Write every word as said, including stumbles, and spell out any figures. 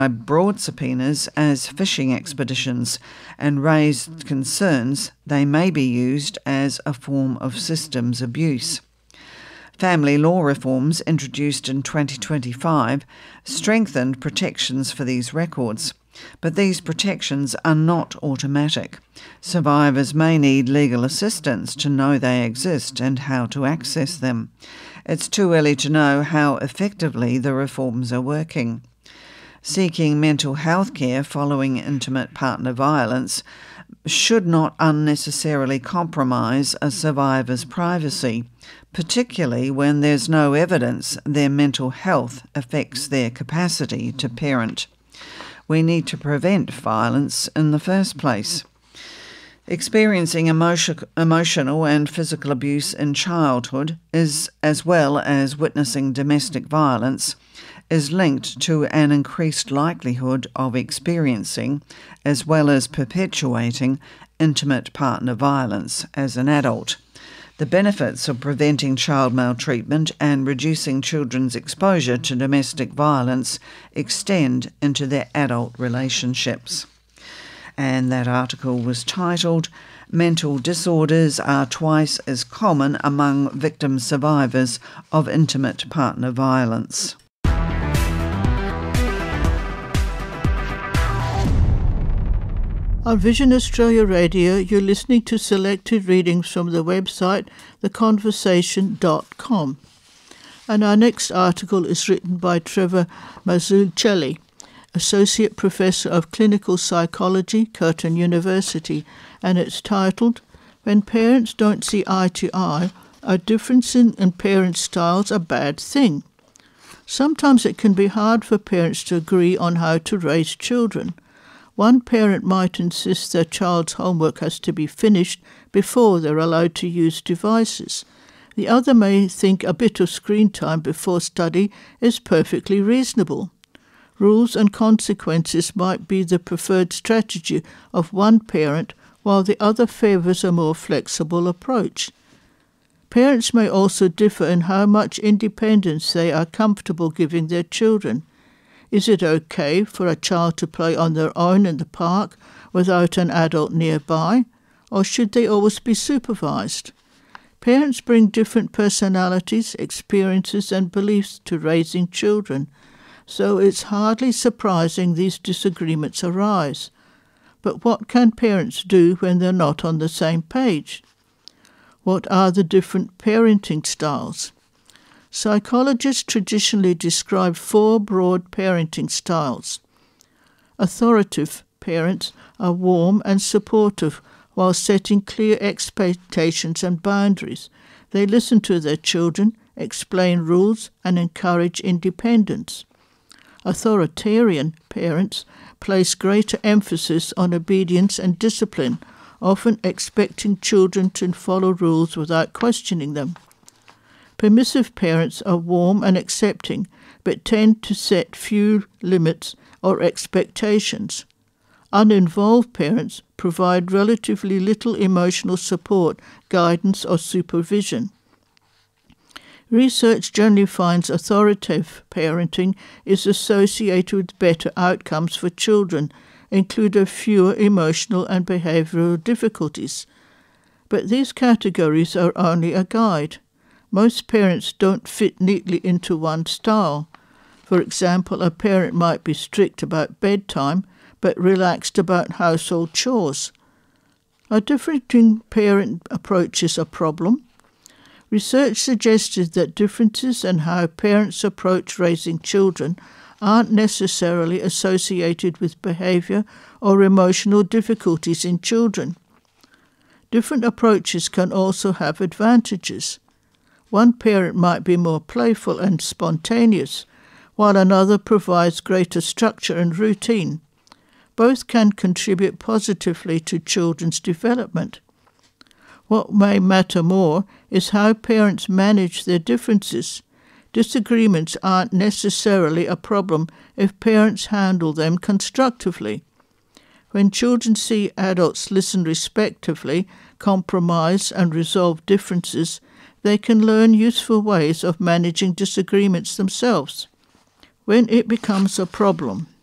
broad subpoenas as fishing expeditions and raised concerns they may be used as a form of systems abuse. Family law reforms introduced in twenty twenty-five strengthened protections for these records, but these protections are not automatic. Survivors may need legal assistance to know they exist and how to access them. It's too early to know how effectively the reforms are working. Seeking mental health care following intimate partner violence should not unnecessarily compromise a survivor's privacy, particularly when there's no evidence their mental health affects their capacity to parent. We need to prevent violence in the first place. Experiencing emotion, emotional and physical abuse in childhood, is, as well as witnessing domestic violence, is linked to an increased likelihood of experiencing, as well as perpetuating, intimate partner violence as an adult. The benefits of preventing child maltreatment and reducing children's exposure to domestic violence extend into their adult relationships. And that article was titled, "Mental Disorders Are Twice as Common Among Victim Survivors of Intimate Partner Violence." On Vision Australia Radio, you're listening to selected readings from the website the conversation dot com. And our next article is written by Trevor Mazzucchelli, Associate Professor of Clinical Psychology, Curtin University, and it's titled, "When Parents Don't See Eye to Eye, Are Differences in Parent Styles a Bad Thing?" Sometimes it can be hard for parents to agree on how to raise children. One parent might insist their child's homework has to be finished before they're allowed to use devices. The other may think a bit of screen time before study is perfectly reasonable. Rules and consequences might be the preferred strategy of one parent, while the other favours a more flexible approach. Parents may also differ in how much independence they are comfortable giving their children. Is it okay for a child to play on their own in the park without an adult nearby, or should they always be supervised? Parents bring different personalities, experiences and beliefs to raising children, so it's hardly surprising these disagreements arise. But what can parents do when they're not on the same page? What are the different parenting styles? Psychologists traditionally describe four broad parenting styles. Authoritative parents are warm and supportive while setting clear expectations and boundaries. They listen to their children, explain rules, and encourage independence. Authoritarian parents place greater emphasis on obedience and discipline, often expecting children to follow rules without questioning them. Permissive parents are warm and accepting, but tend to set few limits or expectations. Uninvolved parents provide relatively little emotional support, guidance, or supervision. Research generally finds authoritative parenting is associated with better outcomes for children, including fewer emotional and behavioural difficulties. But these categories are only a guide. Most parents don't fit neatly into one style. For example, a parent might be strict about bedtime, but relaxed about household chores. Are differing parent approaches a problem? Research suggested that differences in how parents approach raising children aren't necessarily associated with behaviour or emotional difficulties in children. Different approaches can also have advantages. One parent might be more playful and spontaneous, while another provides greater structure and routine. Both can contribute positively to children's development. What may matter more is how parents manage their differences. Disagreements aren't necessarily a problem if parents handle them constructively. When children see adults listen respectively, compromise and resolve differences, they can learn useful ways of managing disagreements themselves. When it becomes a problem,